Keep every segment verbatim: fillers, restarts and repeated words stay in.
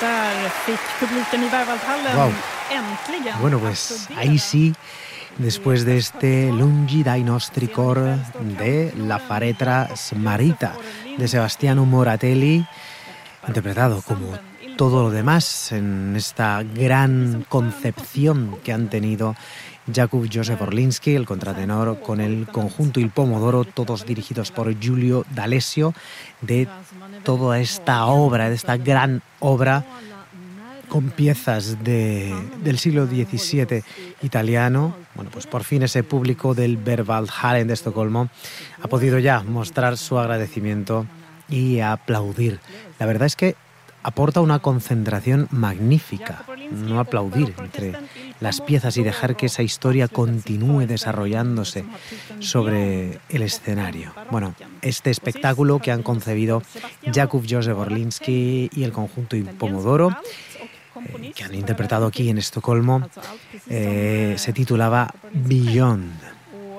Wow. Bueno, pues ahí sí, después de este Lungi dai nostri cor de La faretra smarrita de Sebastiano Moratelli, interpretado como todo lo demás en esta gran concepción que han tenido Jakub Józef Orliński, el contratenor, con el conjunto Il Pomodoro, todos dirigidos por Giulio D'Alessio, de toda esta obra, de esta gran obra con piezas de, del siglo diecisiete italiano. Bueno, pues por fin ese público del Berwaldhallen de Estocolmo ha podido ya mostrar su agradecimiento y aplaudir. La verdad es que aporta una concentración magnífica, no aplaudir entre las piezas y dejar que esa historia continúe desarrollándose sobre el escenario. Bueno, este espectáculo que han concebido Jakub Józef Orliński y el conjunto Il Pomodoro, eh, que han interpretado aquí en Estocolmo, eh, se titulaba Beyond.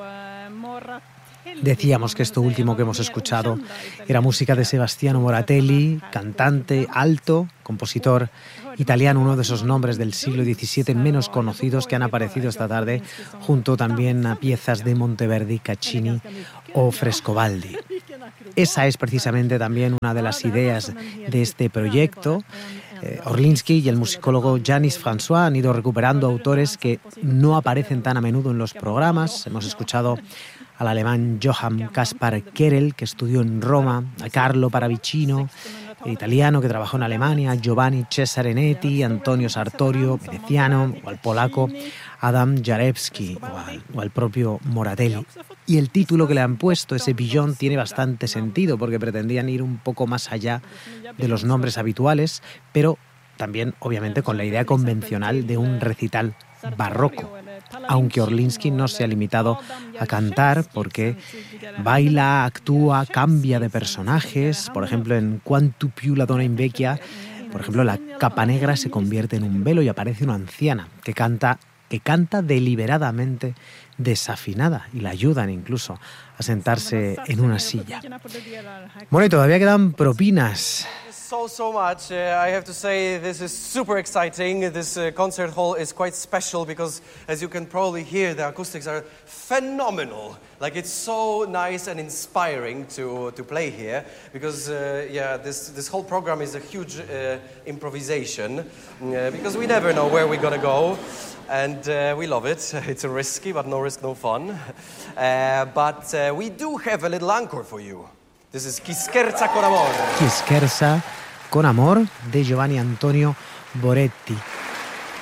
Decíamos que esto último que hemos escuchado era música de Sebastiano Moratelli, cantante, alto, compositor italiano, uno de esos nombres del siglo diecisiete menos conocidos que han aparecido esta tarde, junto también a piezas de Monteverdi, Caccini o Frescobaldi. Esa es precisamente también una de las ideas de este proyecto. Eh, Orliński y el musicólogo Yanis François han ido recuperando autores que no aparecen tan a menudo en los programas. Hemos escuchado al alemán Johann Caspar Kerel, que estudió en Roma, a Carlo Paravicino, el italiano que trabajó en Alemania, Giovanni Cesare Netti, Antonio Sartorio, veneciano, o al polaco Adam Jarewski, o al, o al propio Moratelli. Y el título que le han puesto, ese Beyond, tiene bastante sentido, porque pretendían ir un poco más allá de los nombres habituales, pero también, obviamente, con la idea convencional de un recital barroco, aunque Orliński no se ha limitado a cantar, porque baila, actúa, cambia de personajes. Por ejemplo, en Quanto più la donna invecchia, por ejemplo, la capa negra se convierte en un velo y aparece una anciana que canta, que canta deliberadamente desafinada, y la ayudan incluso a sentarse en una silla. Bueno, y todavía quedan propinas. So, so much. Uh, I have to say this is super exciting. This uh, concert hall is quite special because, as you can probably hear, the acoustics are phenomenal. Like, it's so nice and inspiring to, to play here because, uh, yeah, this, this whole program is a huge uh, improvisation uh, because we never know where we're going to go. And uh, we love it. It's risky, but no risk, no fun. Uh, but uh, we do have a little encore for you. This is Chi scherza con amore. Chi scherza con amor de Giovanni Antonio Boretti.